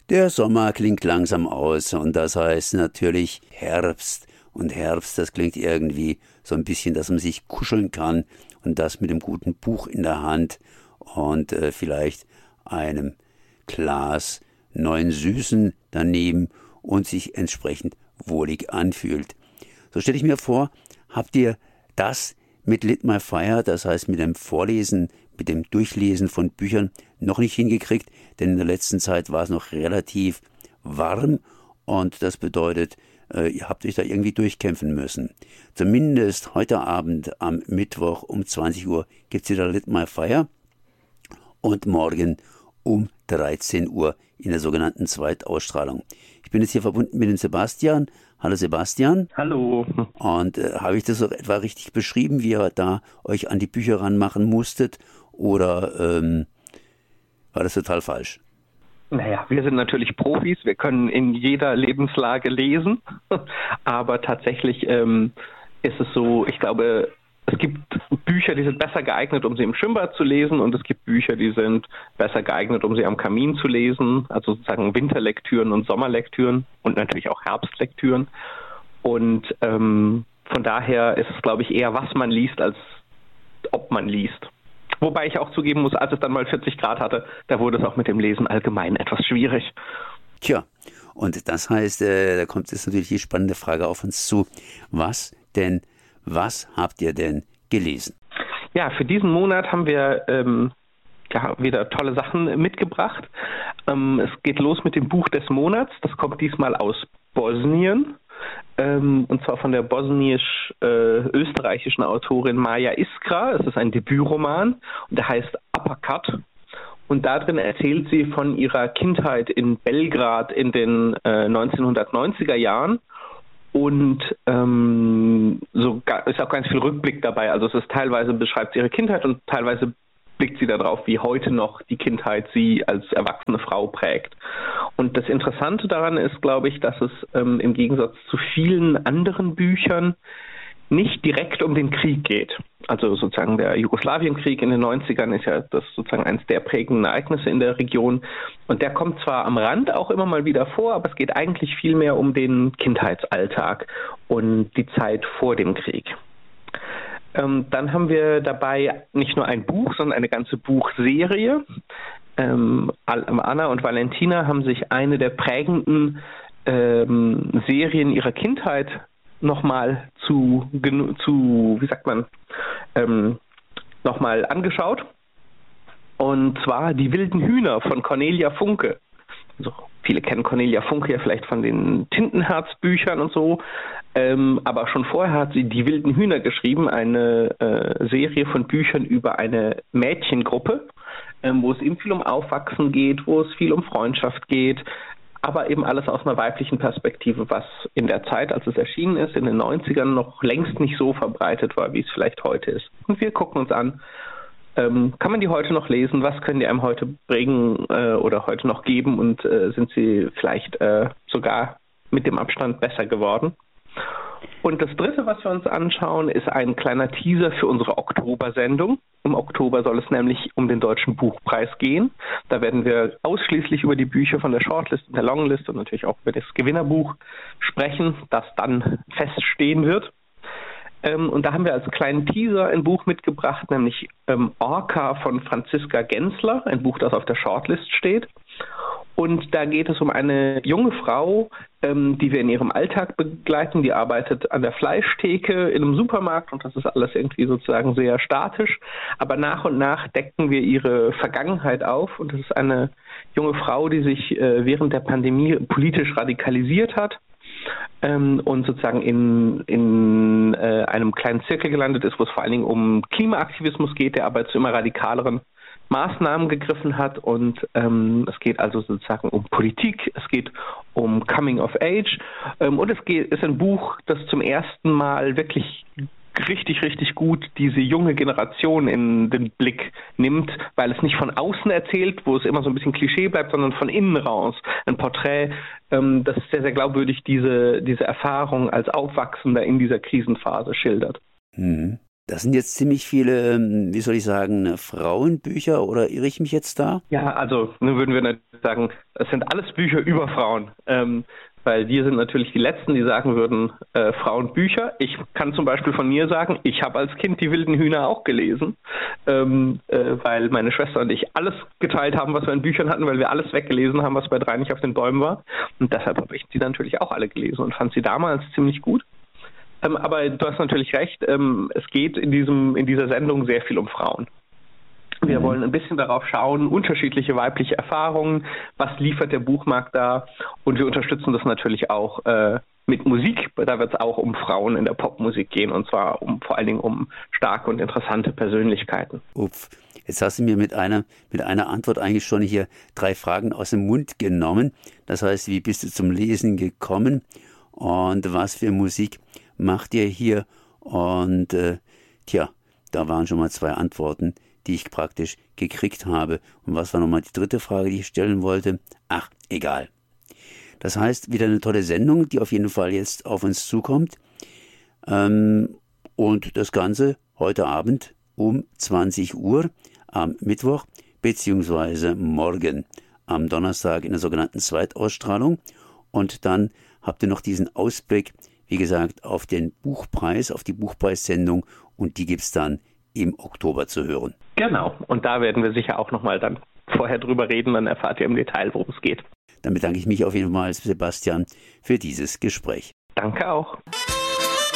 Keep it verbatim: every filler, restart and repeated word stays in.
Der Sommer klingt langsam aus und das heißt natürlich Herbst. Und Herbst, das klingt irgendwie so ein bisschen, dass man sich kuscheln kann und das mit einem guten Buch in der Hand und äh, vielleicht einem Glas neuen Süßen daneben und sich entsprechend wohlig anfühlt. So stelle ich mir vor, habt ihr das mit Lit My Fire, das heißt mit dem Vorlesen, mit dem Durchlesen von Büchern noch nicht hingekriegt, denn in der letzten Zeit war es noch relativ warm und das bedeutet, äh, ihr habt euch da irgendwie durchkämpfen müssen. Zumindest heute Abend am Mittwoch um zwanzig Uhr gibt es wieder Lit My Fire und morgen um dreizehn Uhr in der sogenannten Zweitausstrahlung. Ich bin jetzt hier verbunden mit dem Sebastian. Hallo Sebastian. Hallo. Und äh, habe ich das so etwa richtig beschrieben, wie ihr da euch an die Bücher ranmachen musstet? Oder ähm, war das total falsch? Naja, wir sind natürlich Profis. Wir können in jeder Lebenslage lesen. Aber tatsächlich ähm, ist es so, ich glaube, es gibt Bücher, die sind besser geeignet, um sie im Schwimmbad zu lesen, und es gibt Bücher, die sind besser geeignet, um sie am Kamin zu lesen, also sozusagen Winterlektüren und Sommerlektüren und natürlich auch Herbstlektüren. Und ähm, von daher ist es, glaube ich, eher, was man liest, als ob man liest. Wobei ich auch zugeben muss, als es dann mal vierzig Grad hatte, da wurde es auch mit dem Lesen allgemein etwas schwierig. Tja, und das heißt, äh, da kommt jetzt natürlich die spannende Frage auf uns zu. Was denn Was habt ihr denn gelesen? Ja, für diesen Monat haben wir ähm, ja, wieder tolle Sachen mitgebracht. Ähm, es geht los mit dem Buch des Monats. Das kommt diesmal aus Bosnien. Ähm, und zwar von der bosnisch-österreichischen äh, Autorin Maja Iskra. Es ist ein Debütroman und der heißt Uppercut. Und darin erzählt sie von ihrer Kindheit in Belgrad in den äh, neunzehnhundertneunziger Jahren. Und ähm, so ist auch ganz viel Rückblick dabei. Also es ist teilweise beschreibt sie ihre Kindheit und teilweise blickt sie darauf, wie heute noch die Kindheit sie als erwachsene Frau prägt. Und das Interessante daran ist, glaube ich, dass es ähm, im Gegensatz zu vielen anderen Büchern nicht direkt um den Krieg geht. Also sozusagen der Jugoslawienkrieg in den neunzigern ist ja das sozusagen eines der prägenden Ereignisse in der Region. Und der kommt zwar am Rand auch immer mal wieder vor, aber es geht eigentlich viel mehr um den Kindheitsalltag und die Zeit vor dem Krieg. Ähm, dann haben wir dabei nicht nur ein Buch, sondern eine ganze Buchserie. Ähm, Anna und Valentina haben sich eine der prägenden ähm, Serien ihrer Kindheit nochmal zu, zu, wie sagt man, ähm, nochmal angeschaut. Und zwar Die wilden Hühner von Cornelia Funke. Also viele kennen Cornelia Funke ja vielleicht von den Tintenherz-Büchern und so. Ähm, aber schon vorher hat sie Die wilden Hühner geschrieben, eine äh, Serie von Büchern über eine Mädchengruppe, ähm, wo es eben viel um Aufwachsen geht, wo es viel um Freundschaft geht, aber eben alles aus einer weiblichen Perspektive, was in der Zeit, als es erschienen ist, in den neunzigern noch längst nicht so verbreitet war, wie es vielleicht heute ist. Und wir gucken uns an, ähm, kann man die heute noch lesen, was können die einem heute bringen äh, oder heute noch geben und äh, sind sie vielleicht äh, sogar mit dem Abstand besser geworden. Und das Dritte, was wir uns anschauen, ist ein kleiner Teaser für unsere Oktober-Sendung. Im Oktober soll es nämlich um den Deutschen Buchpreis gehen. Da werden wir ausschließlich über die Bücher von der Shortlist und der Longlist und natürlich auch über das Gewinnerbuch sprechen, das dann feststehen wird. Ähm, und da haben wir als kleinen Teaser ein Buch mitgebracht, nämlich ähm, Orca von Franziska Gensler, ein Buch, das auf der Shortlist steht. Und da geht es um eine junge Frau, ähm, die wir in ihrem Alltag begleiten. Die arbeitet an der Fleischtheke in einem Supermarkt und das ist alles irgendwie sozusagen sehr statisch. Aber nach und nach decken wir ihre Vergangenheit auf und das ist eine junge Frau, die sich äh, während der Pandemie politisch radikalisiert hat ähm, und sozusagen in, in äh, einem kleinen Zirkel gelandet ist, wo es vor allen Dingen um Klimaaktivismus geht, der aber zu immer radikaleren Maßnahmen gegriffen hat und ähm, es geht also sozusagen um Politik, es geht um Coming of Age ähm, und es geht, ist ein Buch, das zum ersten Mal wirklich richtig, richtig gut diese junge Generation in den Blick nimmt, weil es nicht von außen erzählt, wo es immer so ein bisschen Klischee bleibt, sondern von innen raus. Ein Porträt, ähm, das sehr, sehr glaubwürdig diese, diese Erfahrung als Aufwachsender in dieser Krisenphase schildert. Mhm. Das sind jetzt ziemlich viele, wie soll ich sagen, Frauenbücher, oder irre ich mich jetzt da? Ja, also nun würden wir natürlich sagen, es sind alles Bücher über Frauen. Ähm, weil wir sind natürlich die Letzten, die sagen würden, äh, Frauenbücher. Ich kann zum Beispiel von mir sagen, ich habe als Kind die wilden Hühner auch gelesen, ähm, äh, weil meine Schwester und ich alles geteilt haben, was wir in Büchern hatten, weil wir alles weggelesen haben, was bei drei nicht auf den Bäumen war. Und deshalb habe ich die natürlich auch alle gelesen und fand sie damals ziemlich gut. Ähm, aber du hast natürlich recht, ähm, es geht in, diesem, in dieser Sendung sehr viel um Frauen. Wir mhm. wollen ein bisschen darauf schauen, unterschiedliche weibliche Erfahrungen, was liefert der Buchmarkt da, und wir unterstützen das natürlich auch äh, mit Musik. Da wird es auch um Frauen in der Popmusik gehen, und zwar um, vor allen Dingen um starke und interessante Persönlichkeiten. Upf, jetzt hast du mir mit einer, mit einer Antwort eigentlich schon hier drei Fragen aus dem Mund genommen. Das heißt, wie bist du zum Lesen gekommen und was für Musik macht ihr hier? Und äh, tja, da waren schon mal zwei Antworten, die ich praktisch gekriegt habe. Und was war nochmal die dritte Frage, die ich stellen wollte? Ach, egal. Das heißt, wieder eine tolle Sendung, die auf jeden Fall jetzt auf uns zukommt. Ähm, und das Ganze heute Abend um zwanzig Uhr am Mittwoch, beziehungsweise morgen am Donnerstag in der sogenannten Zweitausstrahlung. Und dann habt ihr noch diesen Ausblick, wie gesagt, auf den Buchpreis, auf die Buchpreissendung, und die gibt's dann im Oktober zu hören. Genau, und da werden wir sicher auch nochmal dann vorher drüber reden, dann erfahrt ihr im Detail, worum es geht. Dann bedanke ich mich auf jeden Fall, Sebastian, für dieses Gespräch. Danke auch.